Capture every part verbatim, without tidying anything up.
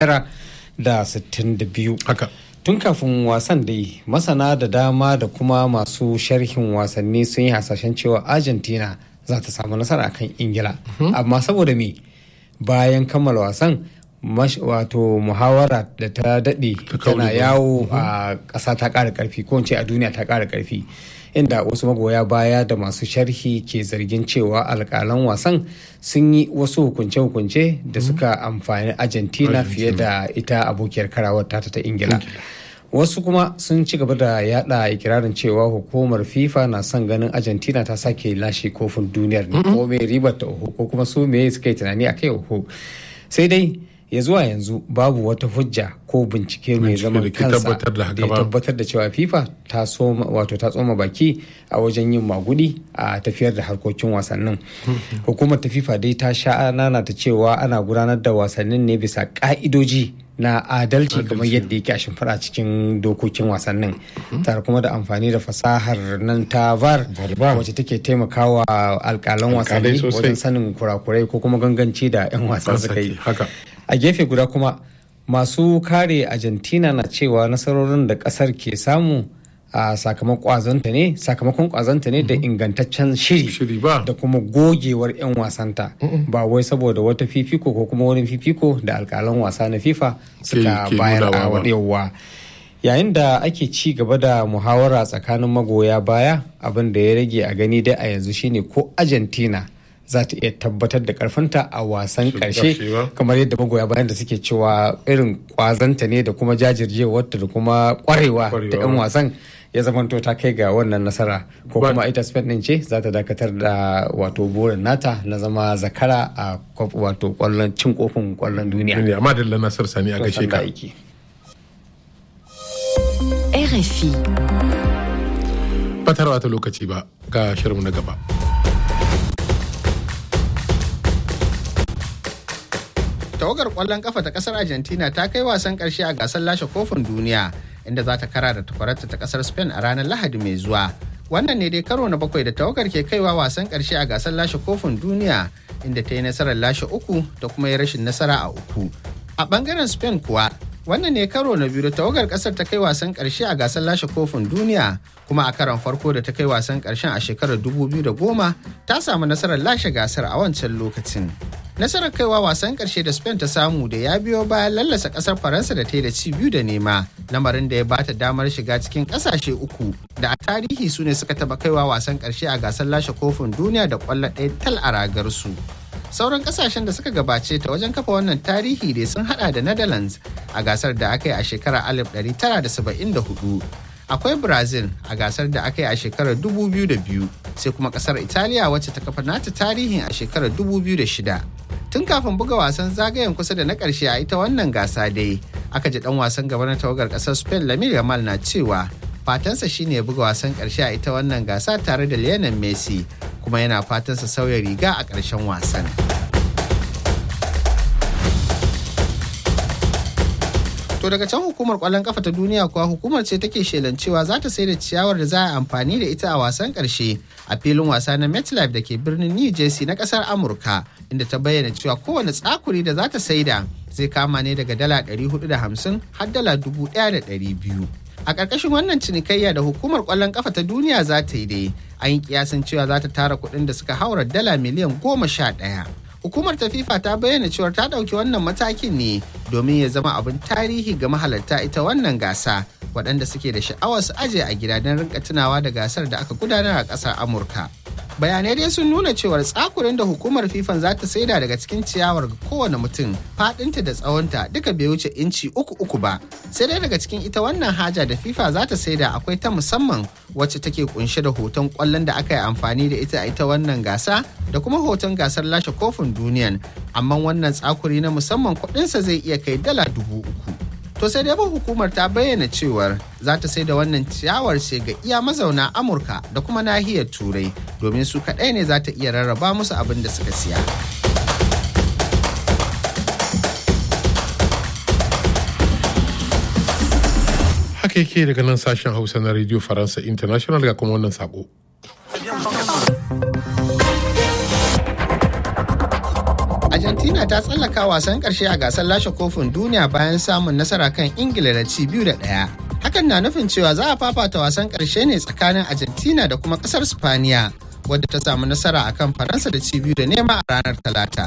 tara da sittin da biyu. Haka. Tun kafin wasan dai masana da dama da kuma masu sharhin wasanni sun yi hasashen cewa Argentina za ta samu nasara akan Ingila. Amma saboda me bayan kammala wasan wato muhawara da ta daɗe tana yawo a ƙasa ta ƙara ƙarfi ko ce a duniya ta ƙara ƙarfi, inda wasu magoya baya da masu sharhi ke zargin cewa alƙalan wasan sun yi wasu hukunce-hukunce da suka amfani Argentina fiye da ita abokiyar karawar tata ta Ingila. Wasu kuma sun ci gaba da yada ikirarin cewa hukumar FIFA na son ganin Argentina ta sake lashe kofin duniyar ne ko mai ribar ta oho ko kuma su me suka yi tunani a kai oho. Sai dai ya zuwa yanzu babu wata hujja ko bincike mai zaman kansa da ya tabbatar da cewa FIFA ta soma wato ta tsoma baki a wajen yin magudi a tafiyar da harkokin wasannin. Hukumar ta FIFA dai ta sha nana ta cewa ana gudanar da wasannin ne bisa ka'idoji na adalci kamar yadda yake a shimfiɗa cikin dokokin wasannin, tare kuma da amfani da fasahar nan ta V A R wacce take taimakawa alƙalan wasanni wajen sanin kurakurai ko kuma ganganci da 'yan wasan suka yi. A gefe guda kuma masu kare Argentina na cewa nasarorin da kasar ke samu a sakamakon kwazonta ne sakamakon kwazonta ne da ingantaccen shiri da kuma gogewar 'yan wasanta, ba wai saboda wata fifiko ko kuma wani fifiko da alkalan wasa na FIFA suka bayar a wadewa. Yayin da ake ci gaba da muhawara tsakanin magoya baya, abin da ya rage a gani dai a yanzu shine ko Argentina za ta iya tabbatar da karfinta a wasan karshe kamar yadda magoya bayan da suke cewa irin kwazanta ne da kuma jajirjewarta da kuma kwarewa da 'yan wasan ya zamanto ta kai ga wannan nasara, ko kuma ita Spain din ce za ta dakatar da wato burin nata na zama zakara a wato kwallon cin kofin kwallon duniya. Amma da Nasar Sani a gaishe ka. R F I. Fatarwa ta lokaci ba ga shirin na gaba. Tawagar kwallon kafa ta kasar Argentina ta kai wasan karshe a gasar lashe kofin duniya, inda za ta kara da takwararta ta kasar Spain a ranar Lahadi mai zuwa. Wannan ne dai karo na bakwai da tawagar ke kaiwa wasan karshe a gasar lashe kofin duniya, inda ta yi nasarar lashe uku da kuma yi rashin nasara a uku. A bangaren Spain kuwa, wannan ne karo na biyu da tawagar kasar ta kai wasan karshe a gasar lashe kofin duniya, kuma a karon farko da ta kai wasan karshen a shekarar dubu biyu da goma ta samu nasarar lashe gasar a wancan lokacin. Nasarar kaiwa wasan karshe da Spain ta samu da ya biyo bayan lallasa kasar Faransa da ta yi da ci biyu da nema, lamarin da ya bata damar shiga cikin kasashe uku da a tarihi su ne suka taba kaiwa wasan karshe a gasar lashe kofin duniya da kwallo ɗaya tal a ragarsu. Sauran kasashen da suka gabace ta wajen kafa wannan tarihi dai sun hada da Netherlands a gasar da aka yi a shekarar alif ɗari tara da saba'in da hudu. Akwai Brazil a gasar da aka yi a shekarar dubu biyu da biyu, sai kuma kasar Italiya wacce ta kafa nata tarihin a shekarar dubu biyu da shida. Tun kafin buga wasan zagayen kusa da na ƙarshe a ita wannan gasa dai, aka ji dan wasan gaba na tawagar ƙasar Spain Lamine Yamal na cewa fatansa shine ya buga wasan ƙarshe a ita wannan gasa tare da Lionel Messi, kuma yana fatansa sauya riga a ƙarshen wasan. To daga can hukumar kwallon kafa ta duniya kuwa hukumar ce take shelan cewa za ta sai da ciyawar da za a amfani da ita a wasan karshe a filin wasa na MetLife da ke birnin New Jersey na kasar Amurka, inda ta bayyana cewa kowane tsakuri da za ta saida zai kama ne daga dala ɗari hudu da hamsin har dala dubu ɗaya da ɗari biyu. A ƙarƙashin wannan cinikayya da hukumar kwallon kafa ta duniya za ta yi dai, an yi kiyasin cewa za ta tara kuɗin da suka haura dala miliyan goma sha ɗaya. Hukumar ta FIFA ta bayyana cewa ta ɗauki wannan matakin ne domin ya zama abin tarihi ga mahalarta ita wannan gasa, waɗanda suke da sha'awar su aje a gida don rinka tunawa da gasar da aka gudanar a ƙasar Amurka. Bayanai dai sun nuna cewar tsakurin da hukumar FIFA za ta saida daga cikin ciyawar ga kowane mutum faɗinta da tsawonta duka bai wuce inci uku uku ba. Sai dai daga cikin ita wannan haja da FIFA za ta saida akwai ta musamman wacce take kunshe da hoton kwallon da aka yi amfani da ita a ita wannan gasa da kuma hoton gasar lashe kofin duniyan, amma wannan tsakuri na musamman kuɗinsa zai iya kai dala dubu uku. To sai dai hukumar ta bayyana cewar za ta sai da wannan ciyawar ce ga iya mazauna Amurka da kuma nahiyar Turai, domin su kaɗai ne za ta iya rarraba musu abin da suka siya. Haka yake daga nan sashen Hausa na Radio Faransa International ga kuma wannan sako. Argentina ta tsallaka wasan ƙarshe a gasar lashe kofin duniya bayan samun nasara kan Ingila da ci biyu da ɗaya. Hakan na nufin cewa za a fafata wasan ƙarshe ne tsakanin Argentina da kuma ƙasar Spaniya, wadda ta samu nasara akan Faransa da ci biyu da nema a ranar Talata.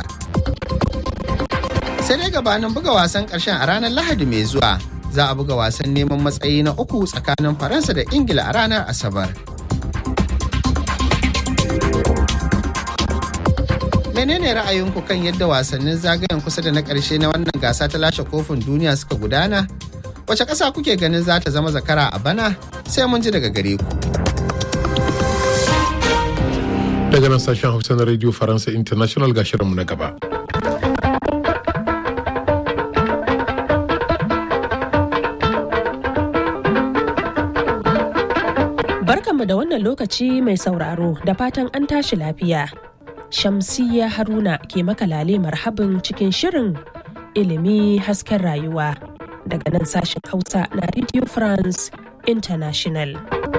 Sai dai gabanin buga wasan ƙarshen a ranar Lahadi mai zuwa, za a buga wasan neman matsayi na uku tsakanin Faransa da Ingila a ranar Asabar. Menene ra'ayinku kan yadda wasannin zagayen kusa da na ƙarshe na wannan gasa ta lashe kofin duniya suka gudana? Wace ƙasa kuke ganin za ta zama zakara a bana? Sai mun ji daga gare ku. Daga nan sashen Hausa na Radio Faransa International ga shirinmu na gaba. Barkanmu da wannan lokaci mai sauraro da fatan an tashi lafiya. Shamsiyya Haruna ke makalale marhabin cikin shirin ilimi hasken rayuwa daga nan sashen Hausa na Radio France International.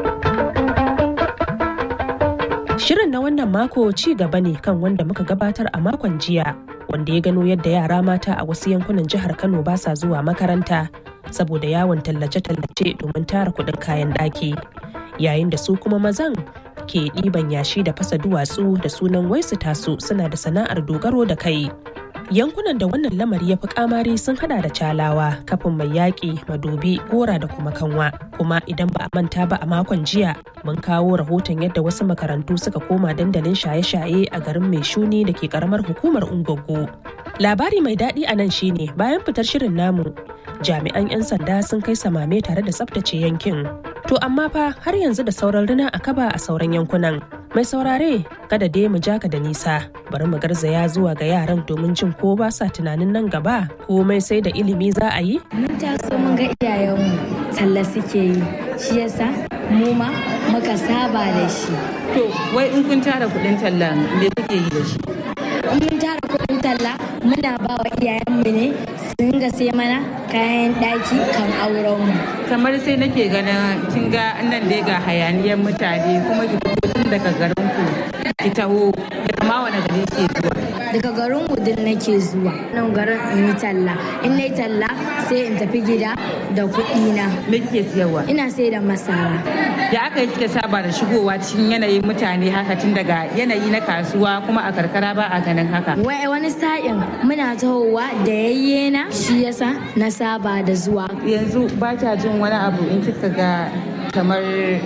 Shirin na wannan mako ci gaba ne kan wanda muka gabatar a makon jiya, wanda ya gano yadda yara mata a wasu yankunan jihar Kano ba sa zuwa makaranta saboda yawon tallace-tallace domin tara kuɗin kayan ɗaki, yayin da su kuma mazan ke ɗiban yashi da fasa duwatsu da sunan wai su taso suna da sana'ar dogaro da kai. Yankunan da wannan lamari ya fi kamari sun hada da Calawa, Kafin Mai Yaƙi, Madobi, Gora da kuma Kanwa. Kuma idan ba a manta ba a makon jiya mun kawo rahoton yadda wasu makarantu suka koma dandalin shaye-shaye a garin Mai Shuni da ke karamar hukumar Ungwaggo. Labari mai daɗi a nan shine bayan fitar shirin namu, jami'an 'yan sanda sun kai samame tare da tsaftace yankin. To amma fa har yanzu da sauran rina a kaba a sauran yankunan. Mai saurare, kada dai mu jaka da nisa, bari mu garzaya zuwa ga yaran domin jin ko ba sa tunanin nan gaba komai sai da ilimi za a yi? Mun taso mun ga iyayenmu talla suke yi, shi yasa mu ma muka saba da shi. To, wai in kun tara kuɗin talla me kuke yi da shi? In mun tara kuɗin talla muna ba wa iyayenmu ne su dinga sai mana kayan ɗaki kan aurenmu. Kamar sai nake ganin kin ga nan dai ga hayaniyar mutane kuma ki fito tun daga garin ku ki taho amma wani gari ke zuwa. Daga garin Wudil nake zuwa nan garin in yi talla. In na yi talla sai in tafi gida da kuɗi na. Me kike siyarwa? Ina sai da masara. Da aka yi kika saba da shigowa cikin yanayin mutane haka tun daga yanayi na kasuwa kuma a karkara ba a ganin haka. Wai wani sa'in muna tahowa da yayyena shi yasa na saba da zuwa. Yanzu ba kya jin wani abu in kika ga kamar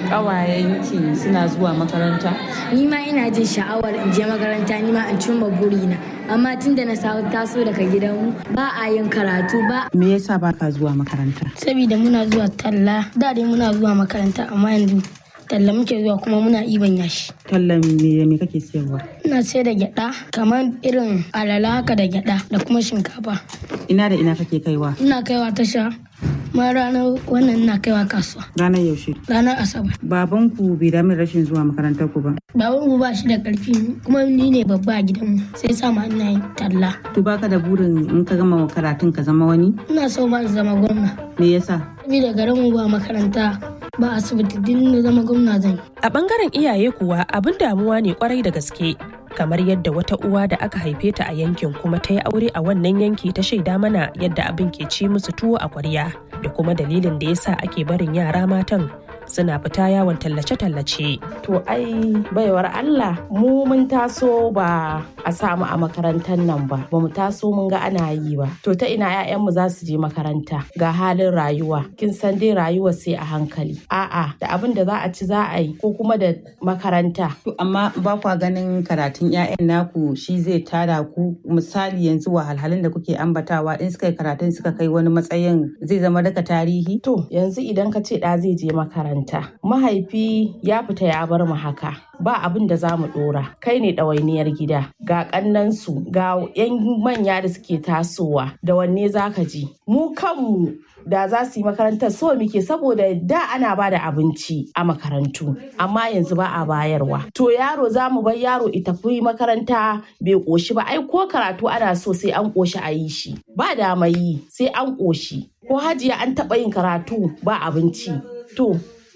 ƙawayenki suna zuwa makaranta? Ni ma ina jin sha'awar in je makaranta ni ma in cimma burina. Amma tun da na taso daga gidanmu ba a yin karatu ba. Me yasa ba ka zuwa makaranta? Saboda muna zuwa talla. Da dai muna zuwa makaranta amma yanzu talla muke zuwa kuma muna iban yashi. Tallan me me kake siyarwa? Ina sai da gyada kamar irin alala haka da gyada da kuma shinkafa. Ina da ina kake kaiwa? Ina kaiwa tasha. Ma ranar wannan na kaiwa kasuwa. Ranar yaushe? Ranar Asabar. Babanku bai damu rashin zuwa makarantar ku ba? Babanmu ba shi da karfi kuma ni ne babba a gidanmu sai sa ma ina yin talla. To baka da burin in ka gama karatun ka zama wani? Ina so ba zama gwamna. Me yasa? Saboda garinmu ba makaranta ba asibiti din na zama gwamna zan yi. A bangaren iyaye kuwa abin damuwa ne kwarai da gaske. Kamar yadda wata uwa da aka haife ta a yankin kuma ta yi aure a wannan yanki ta shaida mana yadda abin ke ci musu tuwo a kwarya da kuma dalilin da yasa ake barin yara matan suna fita yawon tallace-tallace. To ai baiwar Allah mu mun taso ba a samu a makarantar nan ba, ba mu taso mun ga ana yi ba. To ta ina 'ya'yanmu za su je makaranta ga halin rayuwa. Kin san dai rayuwa sai a hankali. A'a da abin da za a ci za a yi ko kuma da makaranta. To amma ba kwa ganin karatun 'ya'yan naku shi zai tada ku, misali yanzu wahalhalun da kuke ambatawa in suka yi karatun suka kai wani matsayin zai zama daga tarihi? To yanzu idan ka ce ɗa zai je makaranta, mahaifi ya fita ya bar mu haka, ba abin da za mu ɗora, kai ne ɗawainiyar gida, ga ƙannansu ga 'yan manya da suke tasowa, da wanne za ka ji? Mu kanmu da za su yi makarantar so muke, saboda da ana ba da abinci a makarantu amma yanzu ba a bayarwa. To yaro za mu bar yaro ita fi makaranta bai ƙoshi ba, ai ko karatu ana so sai an ƙoshi a yi shi, ba dama yi sai an ƙoshi. Ko hajiya an taɓa yin karatu ba abinci. To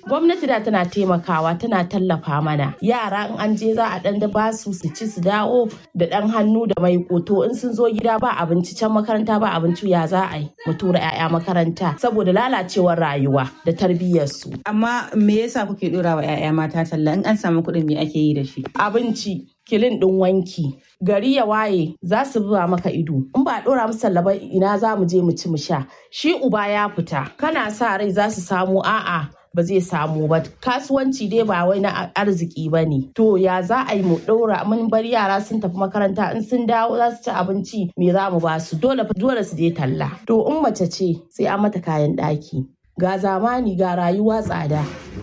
gwamnati da tana taimakawa tana tallafa mana yara in an je za a dan da basu su ci su dawo da dan hannu da mai koto in sun zo gida ba abinci can makaranta ba abinci ya za a yi mu tura 'ya'ya makaranta saboda lalacewar rayuwa da tarbiyyar su. Amma me yasa kuke dora wa 'ya'ya mata talla in an samu kuɗin me ake yi da shi? Abinci, kilin ɗin wanki, gari ya waye za su buga maka ido in ba dora musu tallaba ina za mu je mu ci mu sha shi uba ya fita kana sa rai za su samu a'a ba zai samu ba kasuwanci dai ba wai na arziki ba ne to ya za a yi mu ɗora mun bar yara sun tafi makaranta in sun dawo za su ci abinci me za mu ba su dole dole su je talla to in mace ce sai an mata kayan ɗaki ga zamani ga rayuwa tsada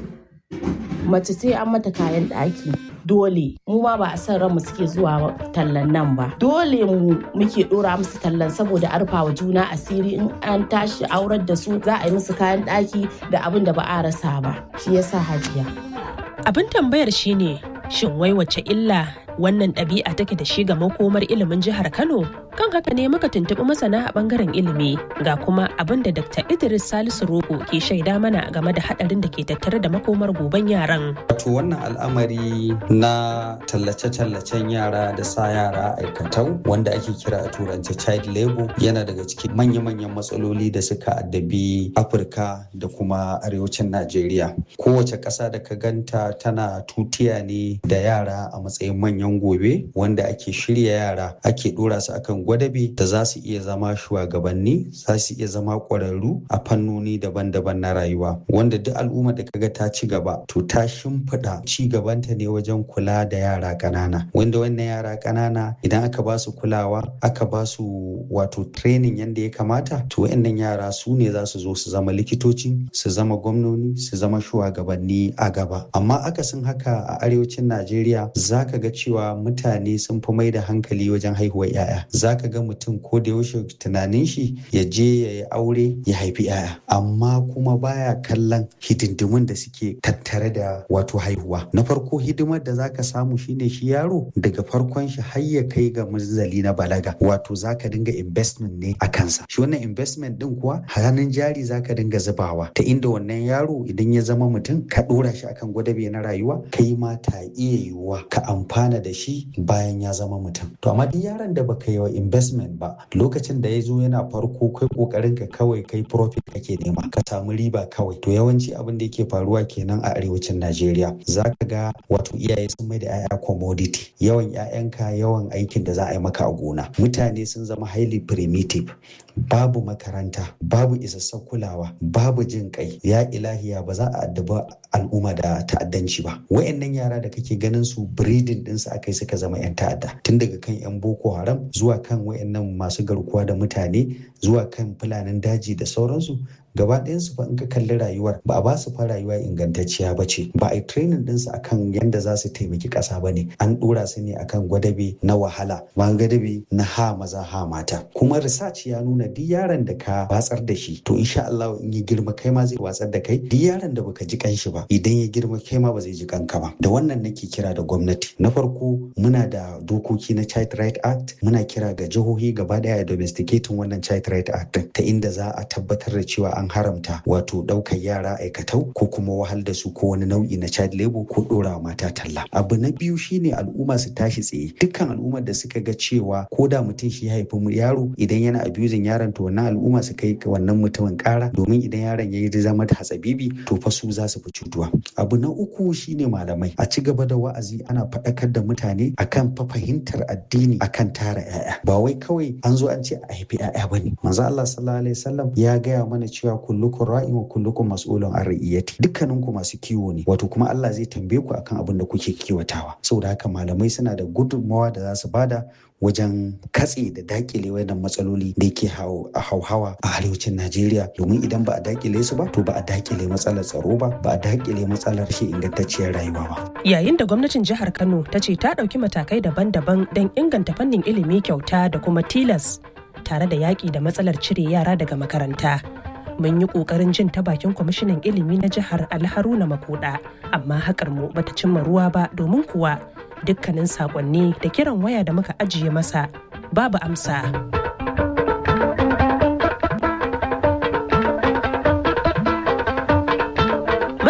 mace sai an mata kayan ɗaki dole mu ma ba a san ranmu suke zuwa tallan nan ba dole mu muke dora musu tallan saboda a rufa wa juna asiri in an tashi aurar da su za a yi musu kayan ɗaki da abin da ba a rasa ba shi yasa Hajiya. Abin tambayar shine shin wai wace illa wannan ɗabi'a take da shi ga makomar ilimin jihar Kano? Kan haka ne muka tuntuɓi masana a ɓangaren ilimi ga kuma abin da Dakta Idris Salisu Rogo ke shaida mana game da haɗarin da ke tattare da makomar goben yaran. Wato wannan al'amari na tallace-tallacen yara da sa yara aikatau wanda ake kira a turance child labor yana daga cikin manya-manyan matsaloli da suka addabi Afirka da kuma arewacin Najeriya. Kowace ƙasa da ka ganta tana tutiya ne da yara a matsayin manyan gobe wanda ake shirya yara ake ɗora su akan gwadabe da za su iya zama shugabanni za su iya zama ƙwararru a fannoni daban-daban na rayuwa wanda duk al'umma da kaga ta ci gaba to ta shimfiɗa ci gabanta ne wajen kula da yara ƙanana wanda wannan yara ƙanana idan aka ba su kulawa aka ba su wato training yadda ya kamata to wayannan yara su ne za su zo su zama likitoci su zama gwamnoni su zama shugabanni a gaba amma akasin haka a arewacin Najeriya zaka ga cewa mutane sun fi mai da hankali wajen haihuwar 'ya'ya zaka ga mutum ko da yaushe tunanin shi ya je ya yi aure ya haifi 'ya'ya amma kuma baya kallon hidindimun da suke tattare da wato haihuwa na farko hidimar da zaka samu shine shi yaro daga farkon shi har ya kai ga munzali na balaga wato zaka dinga investment ne a kansa shi wannan investment din kuwa hannun jari zaka dinga zubawa ta inda wannan yaro idan ya zama mutum ka dora shi akan gwadabe na rayuwa kai ma ta iya yiwuwa ka amfana da shi bayan ya zama mutum to amma duk yaron da baka yi wa investment ba lokacin da ya zo yana farko kai kokarin ka kawai kai profit kake nema ka samu riba kawai to yawanci abin da yake faruwa kenan a arewacin Najeriya zaka ga wato iyaye sun mai da 'ya'ya commodity yawan 'ya'yanka yawan aikin da za a yi maka a gona mutane sun zama highly primitive babu makaranta babu isassun kulawa babu jin kai ya ilahiya ba za a addaba al'umma da ta'addanci ba wayannan yara da kake ganin su breeding ɗinsu akai suka zama 'yan ta'adda tun daga kan 'yan boko haram zuwa kan wayannan masu garkuwa da mutane zuwa kan fulanin daji da sauransu gaba ɗayansu fa in ka kalli rayuwar ba a ba su fa rayuwa ingantacciya ba ce ba a yi training ɗinsu akan yadda za su taimaki ƙasa ba ne an ɗora su ne akan gwadabe na wahala ba gwadabe na ha maza ha mata kuma research ya nuna duk yaron da ka watsar da shi to insha Allah in ya girma kai ma zai watsar da kai duk yaron da baka ji kanshi ba idan ya girma kai ma ba zai ji kanka ba da wannan nake kira da gwamnati na farko muna da dokoki na Child Right Act muna kira ga jihohi gaba daya domesticating wannan Child Right Act ta inda za a tabbatar da cewa an haramta wato ɗaukar yara aikatau ko kuma wahal da su ko wani nau'i na child labor ko ɗora mata talla. Abu na biyu shine al'umma su tashi tsaye dukkan al'ummar da suka ga cewa ko da mutum shi ya haifi yaro idan yana abusing yaron to wannan al'umma su kai wannan mutumin ƙara domin idan yaron ya yi zama da hatsabibi to fa su za su fi cutuwa. Abu na uku shine malamai a ci gaba da wa'azi ana faɗakar da mutane akan fa fahimtar addini akan tara 'ya'ya ba wai kawai an zo an ce a haifi 'ya'ya bane. Manzo Allah sallallahu alaihi wasallam ya gaya mana cewa kullukum ra'in wa kullukum mas'ulun an ra'iyati dukkaninku masu kiwo ne wato kuma Allah zai tambaye ku akan abin da kuke kiwatawa saboda haka malamai suna da gudunmawa da za su bada wajen katse da dakile wannan matsaloli da yake hauhawa a arewacin Najeriya domin idan ba a dakile su ba to ba a dakile matsalar tsaro ba ba a dakile matsalar rashin ingantacciyar rayuwa ba. Yayin da gwamnatin jihar Kano ta ce ta ɗauki matakai daban-daban don inganta fannin ilimi kyauta da kuma tilas tare da yaƙi da matsalar cire yara daga makaranta. Mun yi ƙoƙarin jin ta bakin kwamishinan ilimi na jihar Alharuna Makoda, amma haƙar mu bata cimma ruwa ba domin kuwa dukkanin saƙonni da kiran waya da muka ajiye masa babu amsa.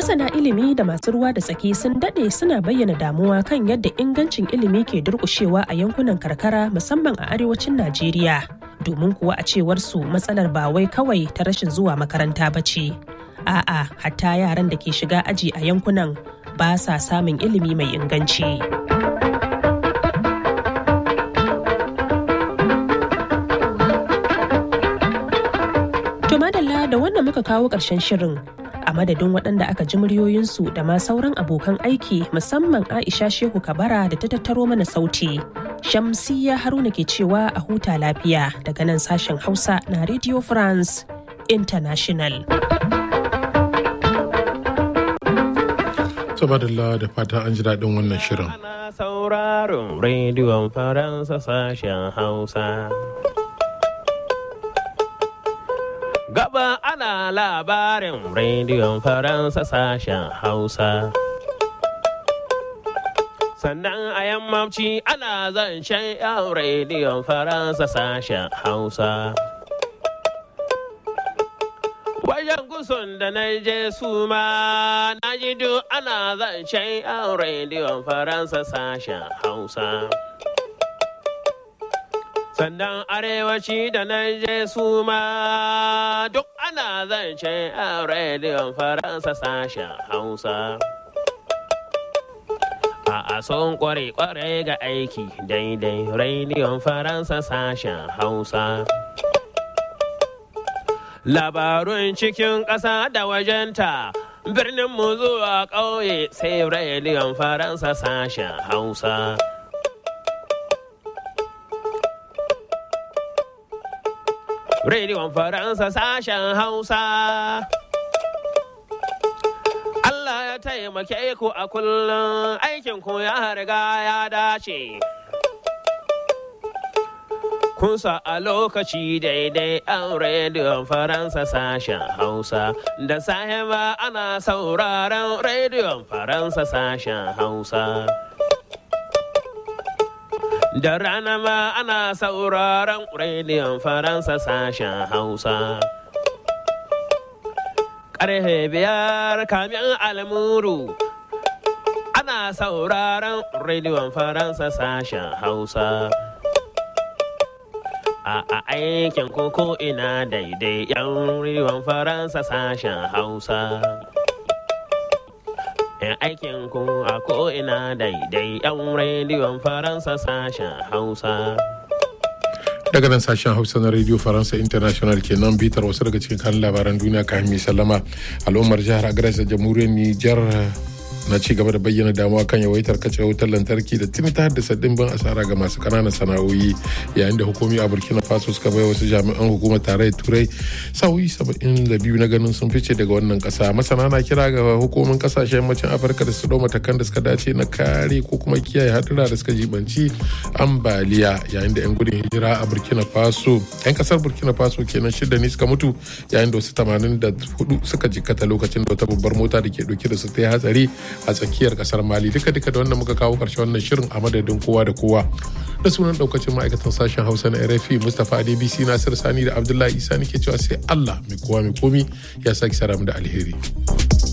Masana ilimi da masu ruwa da tsaki sun daɗe suna bayyana damuwa kan yadda ingancin ilimi ke durƙushewa a yankunan karkara musamman a arewacin Najeriya. Domin kuwa a cewar su matsalar ba wai kawai ta rashin zuwa makaranta ba ce. A'a, hatta yaran da ke shiga aji a yankunan ba sa samun ilimi mai inganci. To madalla da wannan muka kawo ƙarshen shirin. A madadin waɗanda aka ji muryoyinsu da ma sauran abokan aiki musamman Aisha Shehu Kabara da ta tattaro mana sauti. Shamsiyya Haruna ke cewa a huta lafiya daga nan sashen Hausa na Radio France International. Sabadalla da fatan an ji daɗin wannan shirin. Ana sauraron rediyon Faransa sashen Hausa. Gaba ana labarin rediyon Faransa sashen Hausa. Sannan a yammaci ana zancen yan rediyon Faransa sashen Hausa. Wajen gusun da na je su ma na ji duk ana zancen yan rediyon Faransa sashen Hausa. Sannan arewaci da na je su ma duk ana zance a rediyon Faransa sashen Hausa. A son kware-kware ga aiki daidai rediyon Faransa sashen Hausa. Labarun cikin ƙasa da wajenta birnin mu zuwa ƙauye sai rediyon Faransa sashen Hausa. Rediyon Faransa sashen Hausa. Allah ya taimake ku a kullum aikin ku ya riga ya dace. Kunsa a lokaci daidai an rediyon Faransa sashen Hausa. Da sahiba ana sauraron rediyon Faransa sashen Hausa. Da rana ma ana sauraron rediyon Faransa sashen Hausa. Ƙarfe biyar kamin almuru ana sauraron rediyon Faransa sashen Hausa. A aikin koko ina daidai yan rediyon Faransa sashen Hausa. Yan aikin ku a ko'ina daidai yan rediyon Faransa sashen Hausa. Daga nan sashen Hausa na Radio Faransa International kenan bitar wasu daga cikin kan labaran duniya kayan mai sallama. Al'ummar jihar Agadez da jamhuriyar Nijar na ci gaba da bayyana damuwa kan yawaitar kace wutar lantarki da tuni ta haddasa dimbin asara ga masu kananan sana'o'i yayin da hukumi a Burkina Faso suka bai wasu jami'an hukumar tarayyar turai sa'o'i saba'in da biyu na ganin sun fice daga wannan kasa. Masana na kira ga hukumomin kasashen yammacin Afirka da su dau matakan da suka dace na kare ko kuma kiyaye hadura da suka jibanci ambaliya yayin da yan gudun hijira a Burkina Faso yan kasar Burkina Faso kenan shida ne suka mutu yayin da wasu tamanin da hudu suka jikkata lokacin da wata babbar mota da ke dauke da su ta yi hatsari a tsakiyar kasar Mali. Duka duka da wannan muka kawo karshen wannan shirin a madadin kowa da kowa da sunan daukacin ma'aikatan sashen Hausa na R F I Mustapha Adebisi Nasir Sani da Abdullahi Isa nake cewa sai Allah mai kowa mai komi ya saki sara mu da alheri.